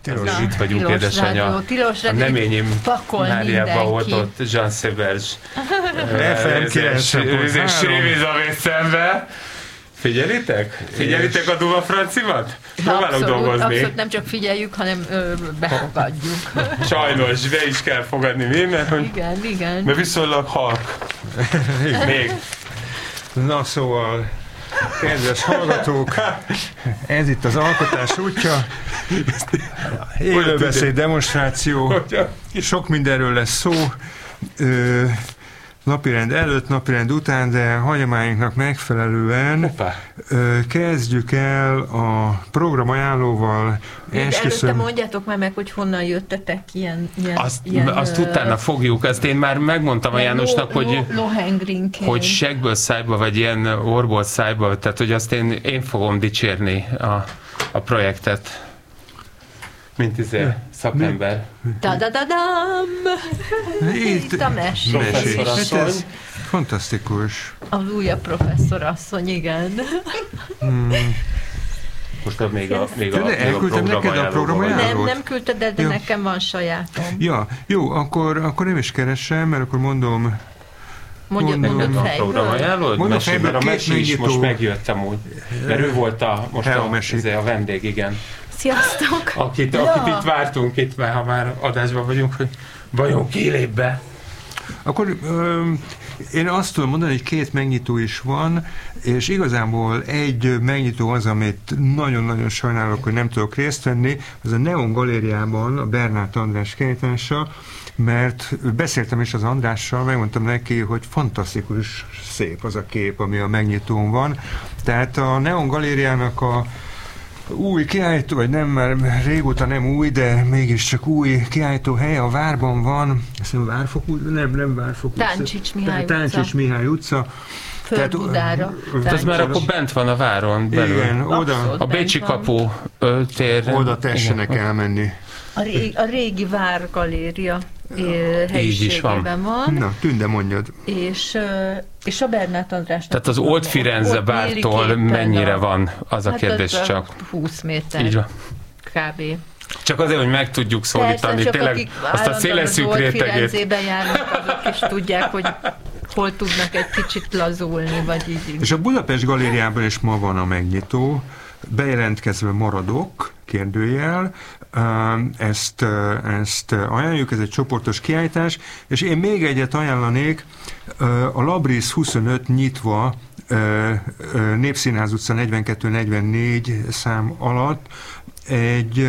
Itt vagyunk, édesanyja. A neményim Máriában volt ott Jean Seberge. FM 90.3. Srévizavész szembe. Figyelitek? Figyelitek a Duma Francimat? Próbálok dolgozni. Abszolút nem csak figyeljük, hanem befogadjuk. Sajnos, be is kell fogadni mi, mert hogy... Igen. Mert viszonylag halk. Még. Na szóval, kedves hallgatók, ez itt az alkotás útja, élőbeszéd demonstráció, sok mindenről lesz szó, napirend előtt, napirend után, de hagyományunknak megfelelően kezdjük el a programajánlóval. Előtte mondjátok már meg, hogy honnan jöttetek ilyen azt utána fogjuk, ezt én már megmondtam a Jánosnak, hogy segből szájba, vagy ilyen orból szájba, tehát hogy azt én fogom dicsérni a projektet. Mint szakember. Da-da-da-dam! Itt a mesé. Professzorasszony. Fantasztikus. Az újabb professzorasszony, igen. Most még a programajánlót. Nem küldted, de nekem van sajátom. Ja, jó, akkor nem is keresem, mert akkor mondom... Mondod fejből. Programajánlót? Mert a Mesi is most megjöttem úgy. Mert ő volt most a vendég, igen. Sziasztok! Akit itt vártunk, ha már adásban vagyunk, hogy vajon kilép be. Akkor én azt tudom mondani, hogy 2 megnyitó is van, és igazából egy megnyitó az, amit nagyon-nagyon sajnálok, hogy nem tudok részt venni, az a Neon Galériában a Bernát András kiállítása, mert beszéltem is az Andrással, megmondtam neki, hogy fantasztikus szép az a kép, ami a megnyitón van. Tehát a Neon Galériának a új kiállító, vagy nem, már régóta nem új, de mégiscsak új kiállító helye a Várban van, azt nem Várfok utca, nem Várfok utca. Táncsics Mihály utca. Földbudára. Ez már akkor bent van a Váron belül. Igen, oda. A Bécsi kapu tér. Oda tessenek elmenni. A régi Várgaléria helyiségében van. Na, Tünde mondjad. És a Bernát Andrásnak. Tehát az Old Firenze bártól mennyire van, az a kérdés csak. 20 méter. Így van. Kb. Csak azért, hogy meg tudjuk szólítani, tényleg azt a széles szűk rétegét. Firenzében járnak, azok is tudják, hogy hol tudnak egy kicsit lazulni, vagy így. És a Budapest Galériában is ma van a megnyitó, bejelentkezve maradok, kérdőjel, ezt ajánljuk, ez egy csoportos kiállítás, és én még egyet ajánlanék, a Labris 25 nyitva, Népszínház utca 42-44 szám alatt egy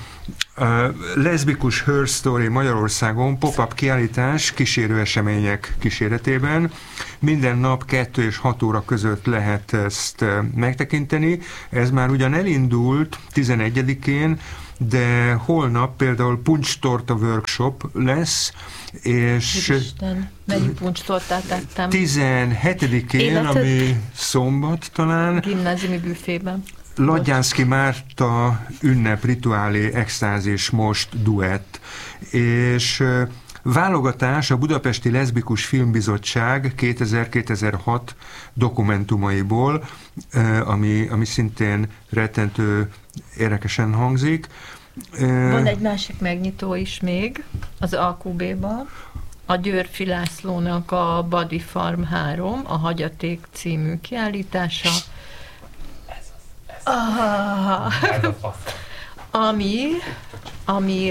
leszbikus Her Story Magyarországon pop-up kiállítás kísérő események kíséretében. Minden nap 2 és 6 óra között lehet ezt megtekinteni. Ez már ugyan elindult 11-én, de holnap például puncstorta workshop lesz, és Isten, melyik puncstortát tettem? 17-én, ami szombat talán. Gimnáziumi büfében. Ladjánszky Márta ünnep rituálé extázis most duett, és válogatás a Budapesti Leszbikus Filmbizottság 2000-2006 dokumentumaiból, ami szintén rettentő érdekesen hangzik. Van egy másik megnyitó is még, az AQB-ban, a Györffy Lászlónak a Body Farm 3, a Hagyaték című kiállítása, ami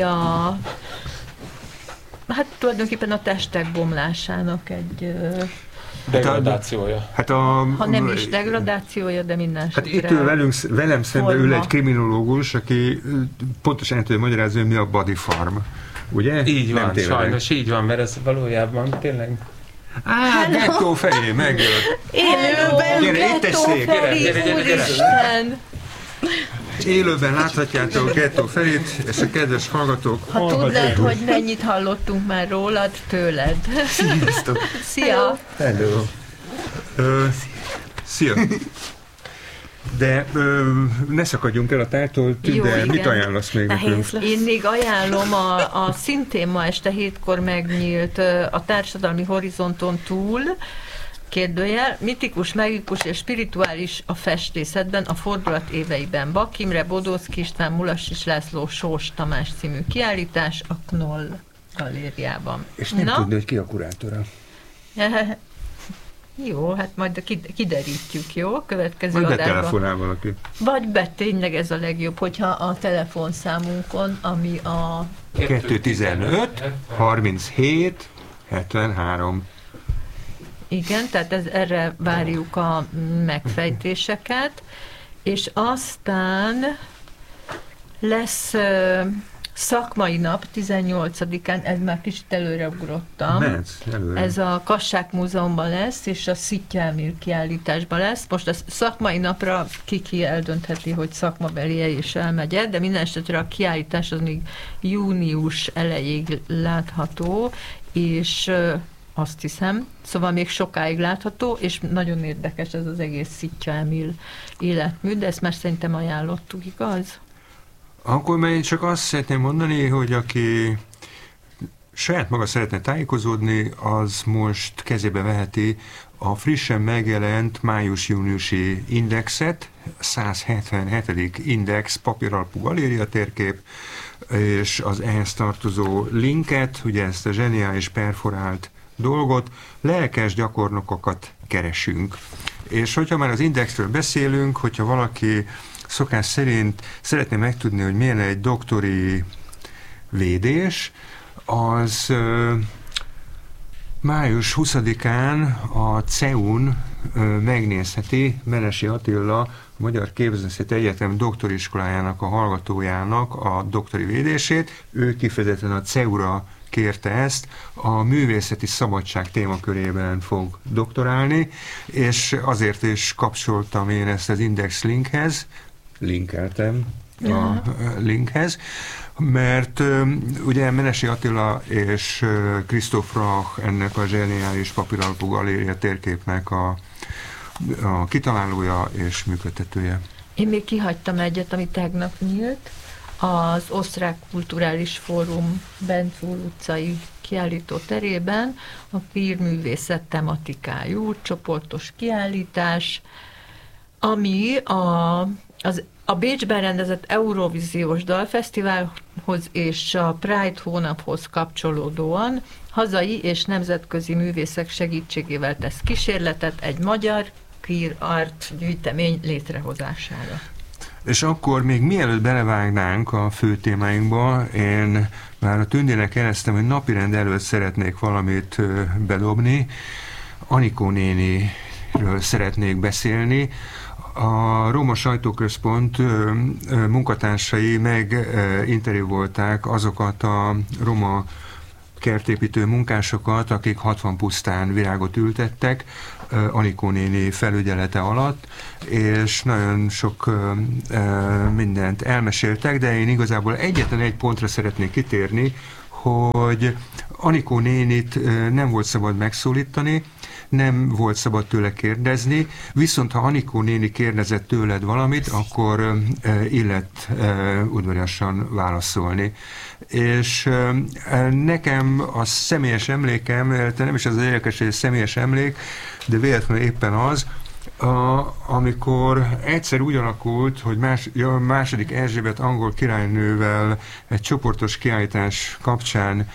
hát tulajdonképpen a testek bomlásának egy degradációja. Ha nem is degradációja, de minden Hát itt velem szemben ül egy kriminológus, aki pontosan tudja magyarázni, hogy mi a Body Farm. Ugye? Így van, sajnos így van, mert ez valójában tényleg... Gettó Feri, megjött. Élőben Gettó Feri, úristen! Élőben láthatjátok Gettó Ferit, és a kedves hallgatók. Ha tudnád, hogy mennyit hallottunk már rólad, tőled. Sziasztok! Szia! Hello! Szia! De ne szakadjunk el a tártól, de mit ajánlasz még nekünk? Én még ajánlom a szintén ma este 7-kor megnyílt a Társadalmi Horizonton túl Kérdőjel, mitikus, magikus és spirituális a festészetben a fordulat éveiben. Bak Imre, Bodóczky István, Mullassy László, Sós Tamás című kiállítás a Knoll galériában. És nem tudni, hogy ki a kurátora. Jó, hát majd kiderítjük, jó? Következő majd adásban. betelefonál valaki. Vagy tényleg ez a legjobb, hogyha a telefonszámunkon, ami a... 215 37 73. Igen, tehát erre várjuk a megfejtéseket, és aztán lesz szakmai nap 18-án, ez már kicsit előreugrottam. Ez a Kassák Múzeumban lesz, és a Szittyelmir kiállításban lesz. Most a szakmai napra ki eldöntheti, hogy szakmabelie és elmegy, de minden esetre a kiállítás az még június elejéig látható, és azt hiszem, szóval még sokáig látható, és nagyon érdekes ez az egész Szittyelmir életmű, de ezt már szerintem ajánlottuk, igaz? Akkor már én csak azt szeretném mondani, hogy aki saját maga szeretne tájékozódni, az most kezébe veheti a frissen megjelent május-júniusi indexet, 177. index papíralapú galéria térkép, és az ehhez tartozó linket, ugye ezt a zseniális perforált dolgot, lelkes gyakornokokat keresünk. És hogyha már az indexről beszélünk, hogyha valaki szokás szerint szeretné megtudni, hogy milyen egy doktori védés, az május 20-án a CEU-n megnézheti Menesi Attila, a Magyar Képzőművészeti Egyetem doktoriskolájának a hallgatójának a doktori védését. Ő kifejezetten a CEU-ra kérte ezt, a művészeti szabadság témakörében fog doktorálni, és azért is kapcsoltam én ezt az index linkeltem a linkhez, mert ugye Menesi Attila és Christoph Rach ennek a zseniális papíralapú galéria térképnek a kitalálója és működtetője. Én még kihagytam egyet, ami tegnap nyílt, az Osztrák Kulturális Fórum Bencúr utcai kiállító terében a queer művészet tematikájú csoportos kiállítás, ami a Bécsben rendezett Eurovíziós Dalfesztiválhoz és a Pride hónaphoz kapcsolódóan hazai és nemzetközi művészek segítségével tesz kísérletet egy magyar queer art gyűjtemény létrehozására. És akkor még mielőtt belevágnánk a fő témáinkba, én már a Tündének jeleztem, hogy napirend előtt szeretnék valamit bedobni. Anikó néniről szeretnék beszélni. A Roma Sajtóközpont munkatársai meginterjúvolták azokat a roma kertépítő munkásokat, akik 60 pusztán virágot ültettek Anikó néni felügyelete alatt, és nagyon sok mindent elmeséltek, de én igazából egyetlen egy pontra szeretnék kitérni, hogy Anikó nénit nem volt szabad megszólítani, nem volt szabad tőle kérdezni, viszont ha Anikó néni kérdezett tőled valamit, akkor illet udvariasan válaszolni. És nekem a személyes emlékem, nem is az érdekes, hogy személyes emlék, de véletlenül éppen az, amikor egyszer úgy alakult, hogy második Erzsébet angol királynővel egy csoportos kiállítás kapcsán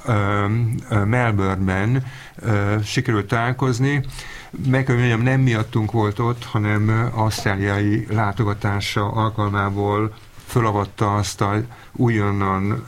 Melbourneben sikerült találkozni. Meg kell mondjam, nem miattunk volt ott, hanem ausztráliai látogatása alkalmából fölavatta azt a újonnan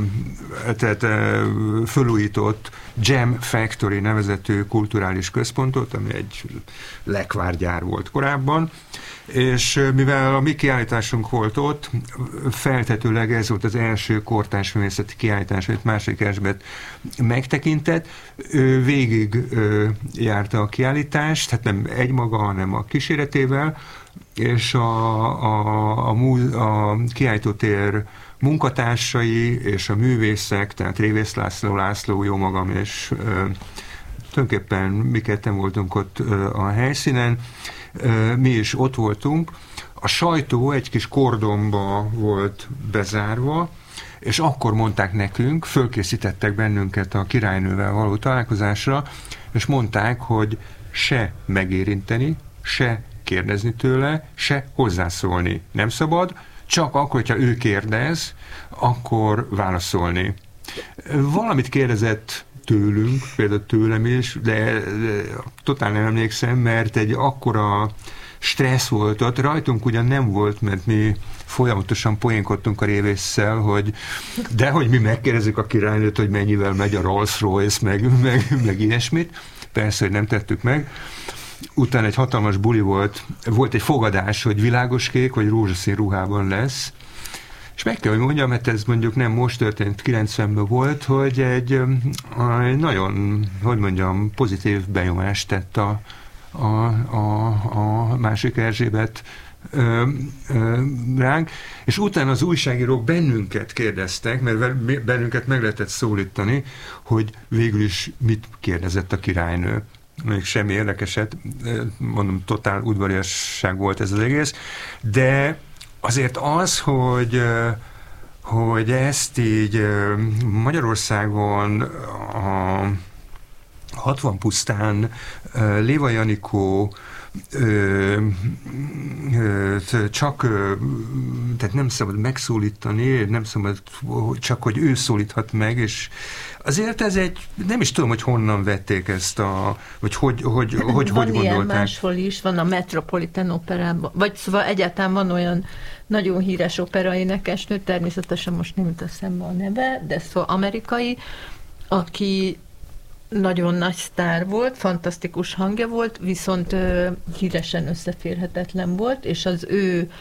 fölújított Jam Factory nevezetű kulturális központot, ami egy lekvárgyár volt korábban, és mivel a mi kiállításunk volt ott, feltetőleg ez volt az első kortárs művészeti kiállítás, amit második Erzsébet megtekintett. Ő végig járta a kiállítást, tehát nem egymaga, hanem a kíséretével, és a kiállítótér munkatársai és a művészek, tehát Révész László, jó magam, és tulajdonképpen mi ketten voltunk ott a helyszínen, mi is ott voltunk. A sajtó egy kis kordonba volt bezárva, és akkor mondták nekünk, fölkészítettek bennünket a királynővel való találkozásra, és mondták, hogy se megérinteni, se kérdezni tőle, se hozzászólni. Nem szabad, csak akkor, hogyha ő kérdez, akkor válaszolni. Valamit kérdezett tőlünk, például tőlem is, de totál nem emlékszem, mert egy akkora stressz volt ott, rajtunk ugyan nem volt, mert mi folyamatosan poénkodtunk a révésszel, hogy mi megkérdezzük a királynőt, hogy mennyivel megy a Rolls-Royce, meg ilyesmit. Persze, hogy nem tettük meg. Utána egy hatalmas buli volt egy fogadás, hogy világoskék, vagy rózsaszín ruhában lesz, és meg kell, hogy mondjam, mert ez mondjuk nem most történt, 90-ben volt, hogy egy nagyon, hogy mondjam, pozitív benyomást tett a másik Erzsébet ránk, és utána az újságírók bennünket kérdeztek, mert bennünket meg lehetett szólítani, hogy végül is mit kérdezett a királynő. Még semmi érdekeset, mondom, totál udvariasság volt ez az egész, de azért az, hogy ezt így Magyarországon a 60 pusztán Léva Janikó tehát nem szabad megszólítani, nem szabad csak, hogy ő szólíthat meg, és azért ez nem is tudom, hogy honnan vették ezt vagy hogy gondolták. Van ilyen máshol is, van a Metropolitan Operában, vagy szóval egyáltalán van olyan nagyon híres operaénekesnő, természetesen most nem jut eszembe a neve, de szóval amerikai, aki nagyon nagy sztár volt, fantasztikus hangja volt, viszont híresen összeférhetetlen volt, és az ő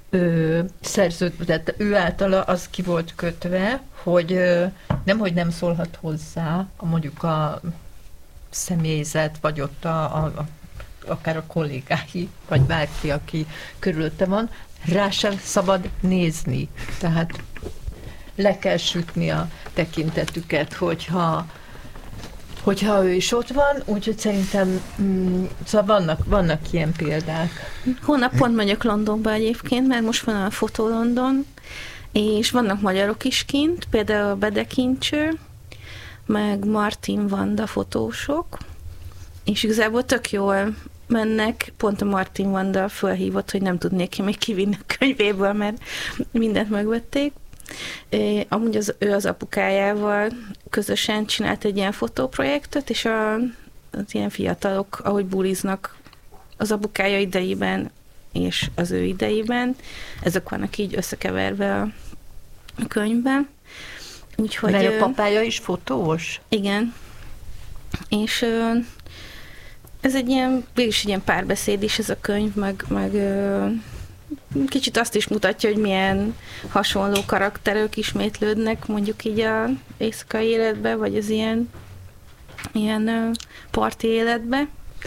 tehát ő általa az ki volt kötve, hogy nemhogy nem szólhat hozzá mondjuk a személyzet, vagy ott akár a kollégái, vagy bárki, aki körülötte van, rá sem szabad nézni. Tehát le kell sütni a tekintetüket, hogyha ő is ott van, úgyhogy szerintem szóval vannak ilyen példák. Hónap pont megyek Londonba egyébként, mert most van a Fotó London, és vannak magyarok is kint, például Bede Kincső, meg Martin Vanda fotósok, és igazából tök jól mennek, pont a Martin Vanda fölhívott, hogy nem tudnék még kivinni a könyvéből, mert mindent megvették. Amúgy ő az apukájával közösen csinált egy ilyen fotóprojektet, és az ilyen fiatalok, ahogy buliznak az apukája idejében és az ő idejében, ezek vannak így összekeverve a könyvben. Úgyhogy, mert a papája is fotós? Igen. És ez egy ilyen, végülis egy ilyen párbeszéd is ez a könyv, meg kicsit azt is mutatja, hogy milyen hasonló karakterök ismétlődnek mondjuk így az éjszakai életbe, vagy az ilyen parti életbe.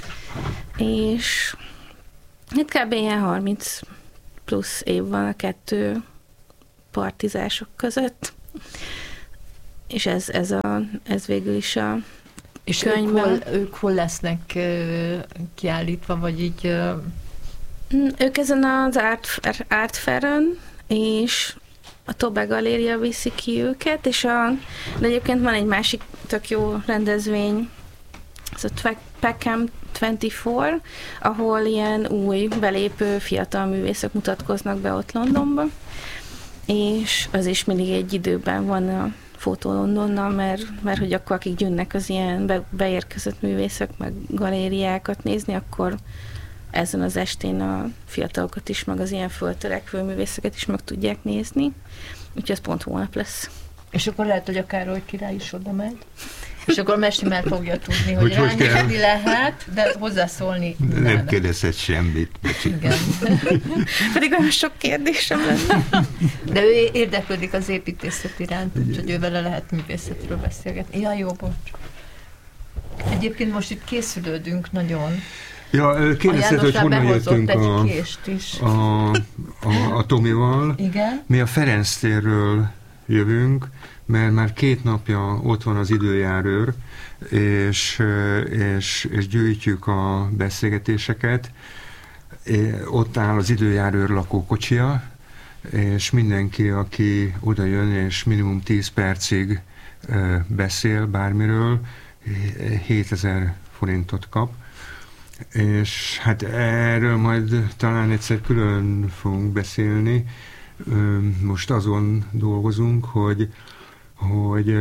És hát kb. Ilyen 30 plusz év van a kettő partizások között. És ez végül is a és könyvben. ők hol lesznek kiállítva, vagy így... Ők ezen az Art Fairen, és a Tobe Galéria viszi ki őket, de egyébként van egy másik tök jó rendezvény, ez a Peckham 24, ahol ilyen új belépő fiatal művészek mutatkoznak be ott Londonban, és az is mindig egy időben van a Fotó Londonnal, mert hogy akkor akik jönnek az ilyen beérkezett művészek, meg galériákat nézni, akkor ezen az estén a fiatalokat is, meg az ilyen föltörekvő művészeket is meg tudják nézni. Úgyhogy ez pont holnap lesz. És akkor lehet, hogy a Károly király is oda megy. És akkor Mesti már fogja tudni, hogy rányítani lehet, de hozzászólni nem kérdezhet semmit. Igen. Pedig olyan sok kérdésem lenne. De ő érdeklődik az építészet iránt, úgyhogy ő vele lehet művészetről beszélgetni. Ja, jó, bocs. Egyébként most itt készülődünk nagyon. Ja, kérdezted, hogy honnan jöttünk a Tomival. Igen. Mi a Ferenc térről jövünk, mert már 2 napja ott van az időjárőr, és gyűjtjük a beszélgetéseket. Ott áll az időjárőr lakókocsia, és mindenki, aki oda jön, és minimum 10 percig beszél bármiről, 7000 forintot kap. és hát erről majd talán egyszer külön fogunk beszélni. Most azon dolgozunk, hogy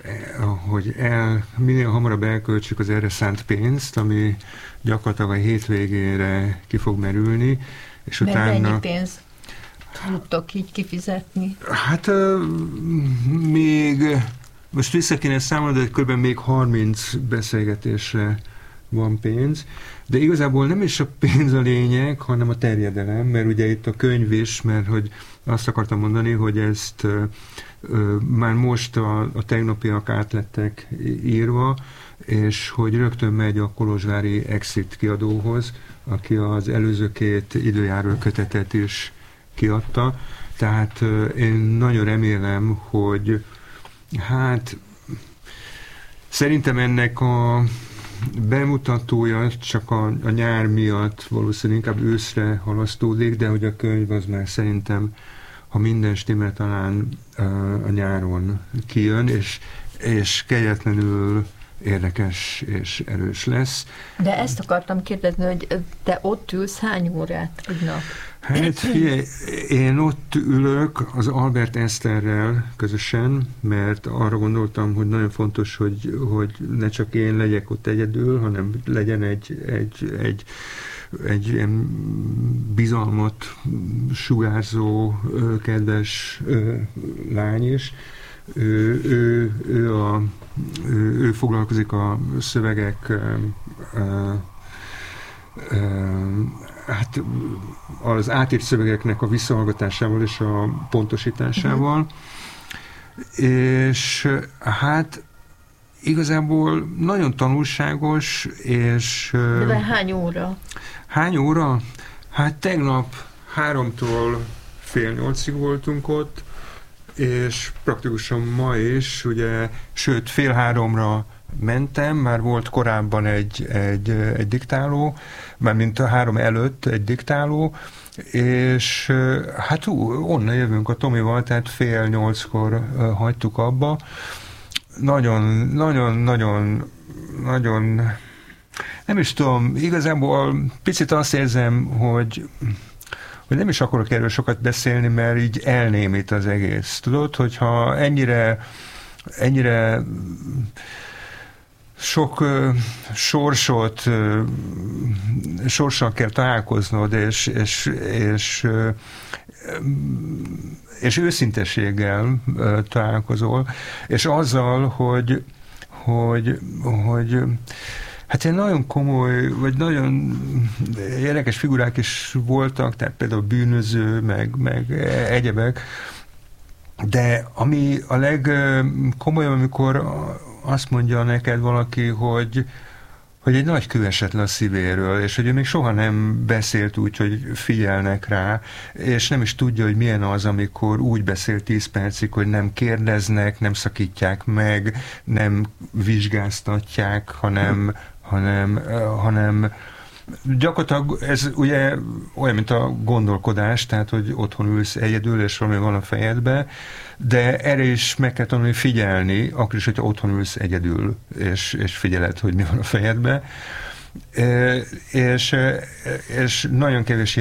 minél hamarabb elköltsük az erre szánt pénzt, ami gyakorlatilag a hétvégére ki fog merülni, és mert utána... mennyi pénz tudtok így kifizetni? Hát még most vissza kéne számolni, de kb. Még 30 beszélgetésre van pénz, de igazából nem is a pénz a lényeg, hanem a terjedelem, mert ugye itt a könyv is, mert hogy azt akartam mondani, hogy ezt már most a tegnapiak át lettek írva, és hogy rögtön megy a kolozsvári Exit kiadóhoz, aki az előző 2 időjáró kötetet is kiadta. Tehát én nagyon remélem, hogy hát szerintem ennek a bemutatója csak a nyár miatt valószínűleg inkább őszre halasztódik, de hogy a könyv az már szerintem, ha minden stimmel, talán a nyáron kijön, és kegyetlenül érdekes és erős lesz. De ezt akartam kérdezni, hogy te ott ülsz hány órát egy nap? Hát figyelj, én ott ülök az Albert Eszterrel közösen, mert arra gondoltam, hogy nagyon fontos, hogy ne csak én legyek ott egyedül, hanem legyen egy ilyen bizalmat sugárzó, kedves lány is. Ő foglalkozik a szövegek hát az átírt szövegeknek a visszahallgatásával és a pontosításával. És hát igazából nagyon tanulságos, és... De hány óra? Hány óra? Hát tegnap 3-tól fél 8-ig voltunk ott, és praktikusan ma is, ugye, sőt fél 3-ra mentem, már volt korábban egy diktáló, mármint a 3 előtt egy diktáló, és hát onnan jövünk a Tomival, tehát fél 8-kor hagytuk abba. Nagyon nem is tudom, igazából picit azt érzem, hogy nem is akarok erről sokat beszélni, mert így elnémít az egész. Tudod, hogyha ennyire sok sorssal kell találkoznod, és őszintességgel találkozol, és azzal, hogy hát ilyen nagyon komoly, vagy nagyon érdekes figurák is voltak, tehát például bűnöző, meg egyebek, de ami a legkomolyabb, amikor azt mondja neked valaki, hogy egy nagy kő esett le a szívéről, és hogy ő még soha nem beszélt úgy, hogy figyelnek rá, és nem is tudja, hogy milyen az, amikor úgy beszél 10 percig, hogy nem kérdeznek, nem szakítják meg, nem vizsgáztatják, hanem gyakorlatilag ez ugye olyan, mint a gondolkodás, tehát, hogy otthon ülsz egyedül, és valami van a fejedbe, de erre is meg kell tanulni figyelni, akkor is, hogyha otthon ülsz egyedül, és figyeled, hogy mi van a fejedbe. És nagyon kevés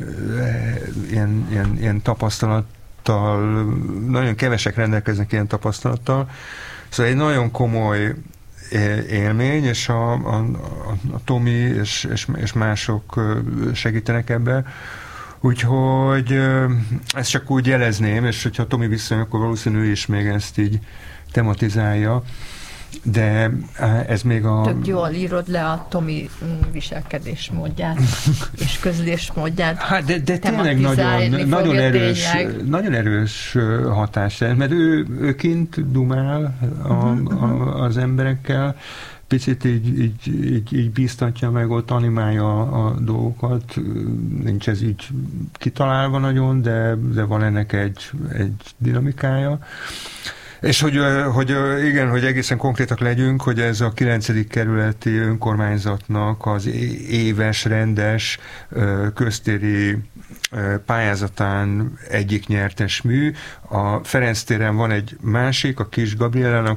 ilyen tapasztalattal, nagyon kevesek rendelkeznek ilyen tapasztalattal, szóval egy nagyon komoly élmény, és a Tomi és mások segítenek ebben. Úgyhogy ezt csak úgy jelezném, és hogyha Tomi visszajön, akkor valószínű is még ezt így tematizálja, de ez még a... Tök jól írod le a Tomi viselkedésmódját és közlésmódját. Hát de tényleg nagyon erős hatás, mert ő kint dumál az emberekkel, picit így bíztatja meg, ott animálja a dolgokat, nincs ez így kitalálva nagyon, de van ennek egy dinamikája. És hogy igen, hogy egészen konkrétak legyünk, hogy ez a 9. kerületi önkormányzatnak az éves, rendes köztéri pályázatán egyik nyertes mű. A Ferenc téren van egy másik, a Kis Gabriellának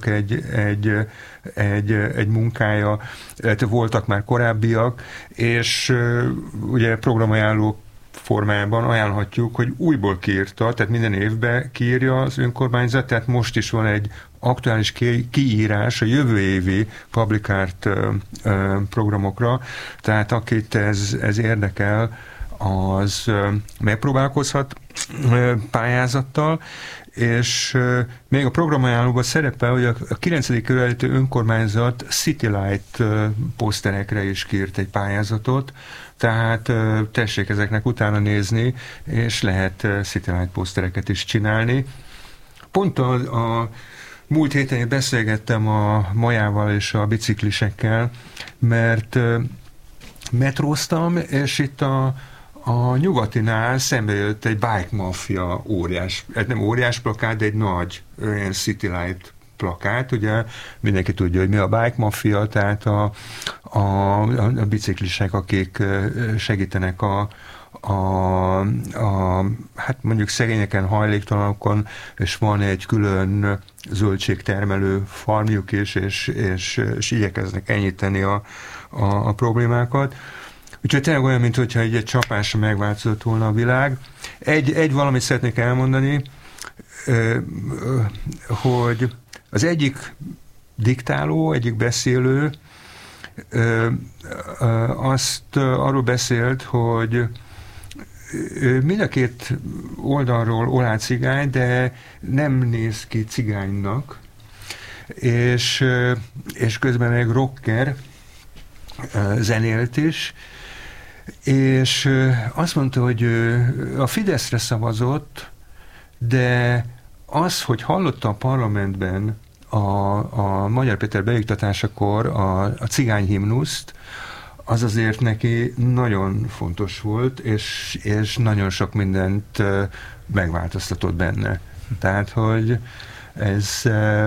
egy munkája, voltak már korábbiak, és ugye programajánló formában ajánlhatjuk, hogy újból kiírta, tehát minden évben kiírja az önkormányzat, tehát most is van egy aktuális kiírás a jövő évi Public Art programokra, tehát akit ez érdekel, az megpróbálkozhat pályázattal, és még a programajánlóban szerepel, hogy a 9. kerületi önkormányzat City Light poszterekre is kiírt egy pályázatot, tehát tessék ezeknek utána nézni, és lehet City Light posztereket is csinálni. Pont a múlt héten beszélgettem a Majával és a biciklisekkel, mert metróztam, és itt a Nyugatinál szembe jött egy Bike Mafia óriás, nem óriás plakát, de egy nagy olyan City Light plakát, ugye mindenki tudja, hogy mi a Bike Mafia, tehát a biciklisek, akik segítenek hát mondjuk szegényeken, hajléktalanokon, és van egy külön zöldségtermelő farmjuk is, és igyekeznek enyhíteni a problémákat. Úgyhogy tényleg olyan, mintha egy csapásra megváltozott volna a világ. Egy valamit szeretnék elmondani, hogy az egyik diktáló, egyik beszélő arról beszélt, hogy mind a két oldalról olá cigány, de nem néz ki cigánynak, és közben egy rocker zenélt is, és azt mondta, hogy a Fideszre szavazott, de az, hogy hallotta a parlamentben a Magyar Péter beiktatásakor a cigányhimnuszt, az azért neki nagyon fontos volt, és nagyon sok mindent megváltoztatott benne. Tehát, hogy ez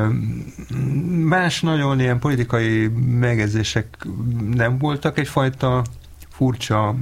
más nagyon ilyen politikai megjegyzések nem voltak, egyfajta furcsa,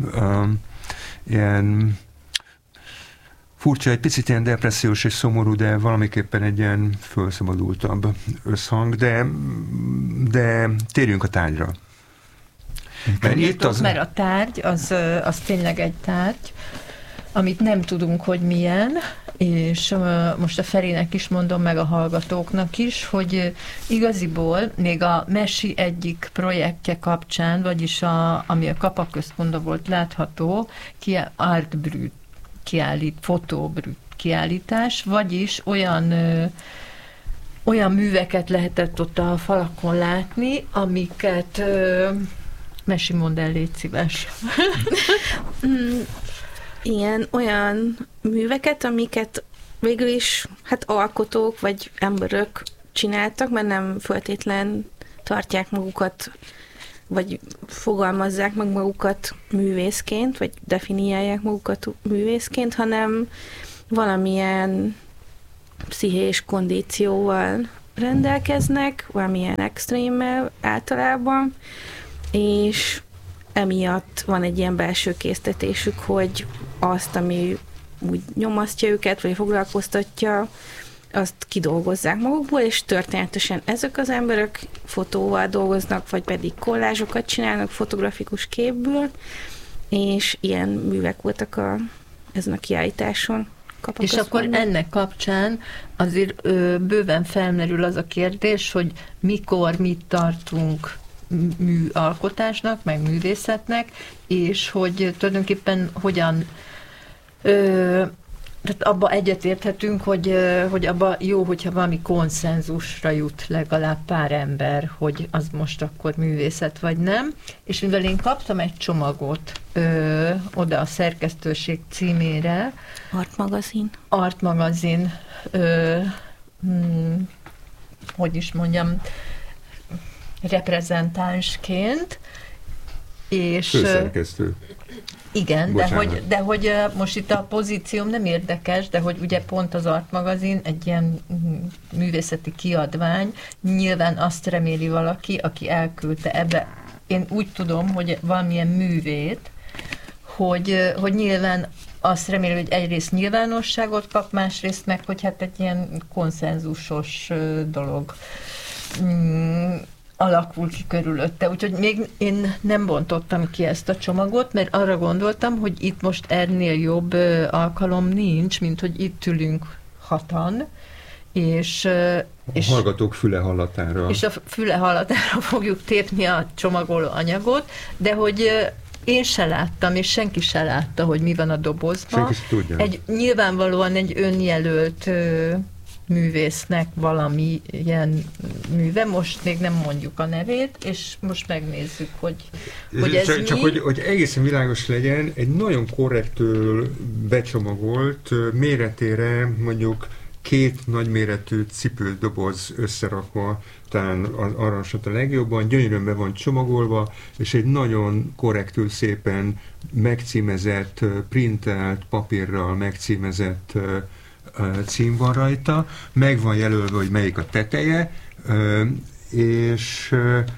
egy picit ilyen depressziós és szomorú, de valamiképpen egy ilyen felszabadultabb összhang, de térjünk a tárgyra. Mert a tárgy, az tényleg egy tárgy, amit nem tudunk, hogy milyen, és most a Ferinek is mondom, meg a hallgatóknak is, hogy igaziból még a Mesi egyik projektje kapcsán, vagyis ami a Kapak Központban volt látható, Artbrüt fotóbrüt kiállítás, vagyis olyan műveket lehetett ott a falakon látni, amiket Mesi, mondd el, légy szíves. Olyan műveket, amiket végül is alkotók vagy emberök csináltak, mert nem feltétlen tartják magukat, vagy fogalmazzák meg magukat művészként, vagy definiálják magukat művészként, hanem valamilyen pszichés kondícióval rendelkeznek, valamilyen extrémmel általában, és emiatt van egy ilyen belső késztetésük, hogy azt, ami úgy nyomasztja őket, vagy foglalkoztatja, azt kidolgozzák magukból, és történetesen ezek az emberek fotóval dolgoznak, vagy pedig kollázsokat csinálnak fotografikus képből, és ilyen művek voltak ezen a kiállításon. És akkor ennek kapcsán azért bőven felmerül az a kérdés, hogy mikor mit tartunk műalkotásnak, meg művészetnek, és hogy tulajdonképpen hogyan tehát abba egyetérthetünk, hogy abba jó, hogyha valami konszenzusra jut legalább pár ember, hogy az most akkor művészet vagy nem. És mivel én kaptam egy csomagot oda a szerkesztőség címére. Art magazin. Hogy is mondjam, reprezentánsként. És Igen, de hogy most itt a pozícióm nem érdekes, de hogy ugye pont az Art magazin egy ilyen művészeti kiadvány, nyilván azt reméli valaki, aki elküldte ebbe, én úgy tudom, hogy valamilyen művét, hogy nyilván azt reméli, hogy egyrészt nyilvánosságot kap, másrészt meg, hogy hát egy ilyen konszenzusos dolog alakul ki körülötte. Úgyhogy még én nem bontottam ki ezt a csomagot, mert arra gondoltam, hogy itt most ennél jobb alkalom nincs, mint hogy itt ülünk hatan, és a hallgatók füle hallatára. És a füle hallatára fogjuk tépni a csomagoló anyagot, de hogy én se láttam, és senki se látta, hogy mi van a dobozban. Senki se tudja. Nyilvánvalóan egy önjelölt művésznek valami ilyen műve, most még nem mondjuk a nevét, és most megnézzük, hogy ez csak mi. hogy egészen világos legyen, egy nagyon korrektül becsomagolt méretére mondjuk 2 nagyméretű cipődoboz összerakva, talán az aranyosat a legjobban, gyönyörűen be van csomagolva, és egy nagyon korrektül szépen megcímezett, printelt papírral megcímezett cím van rajta, meg van jelölve, hogy melyik a teteje, és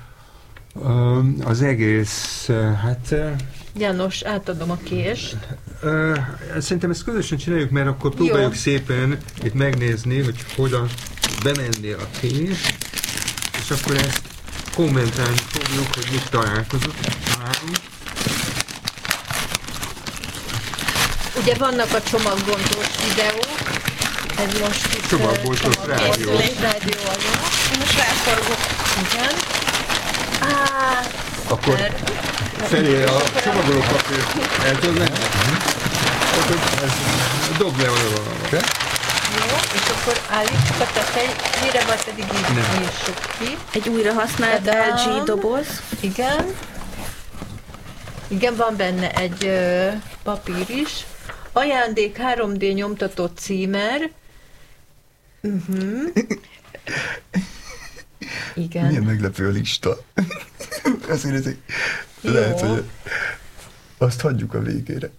az egész, hát... János, átadom a kést. Szerintem ezt közösen csináljuk, mert akkor próbáljuk szépen itt megnézni, hogy hogyan bemenni a kés, és akkor ezt kommentálni fogjuk, hogy mit találunk. Ugye vannak a csomagbontós videók, ez most itt csomagbontós rádió alatt. Most ráforgok. Igen. Akkor felé a csomagolópapírt el tudod lenni? Dobd le oda. Jó, és akkor állítsuk a tetejére, vagy pedig így nyissuk ki. Egy újrahasznált LG doboz. Igen. Igen, van benne egy papír is. Ajándék 3D nyomtatott címer. Igen. Milyen meglepő a lista. Azért lehet, hogy azt hagyjuk a végére.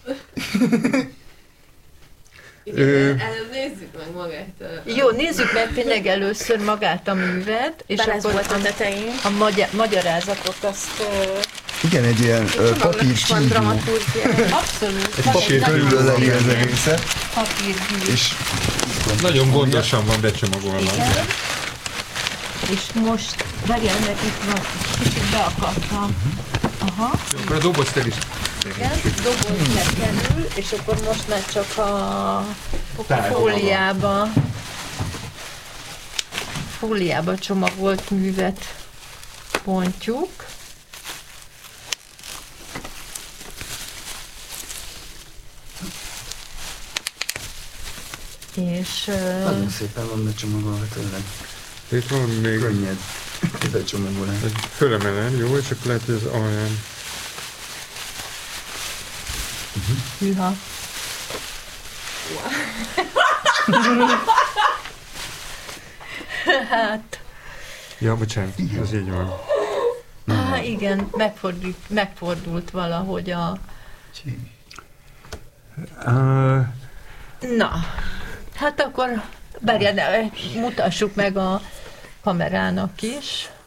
Előbb nézzük meg magát. Jó, nézzük meg tényleg először magát a művet, és akkor volt a tetején. A magyarázatot azt... Igen, egy ilyen papírcsígyó. Abszolút. Egy papír körülöleli az egészet. Papírgyűjt. És nagyon gondosan van becsomagolva. Igen. És most, várjál, mert itt van, kicsit beakadtam. Aha. Akkor a dobozt el is. Igen, doboz lekerül, és akkor most már csak a fóliába csomagolt művet bontjuk. És... nagyon szépen van becsomagolva tőleg. Itt van még... Könnyed becsomagolás. Fölemelem, jó, és akkor lehet, hogy az alján... Hűha. Hát... Ja, bocsánat, ez így van. Igen, megfordult valahogy a... Na, hát akkor mutassuk meg a kamerának is.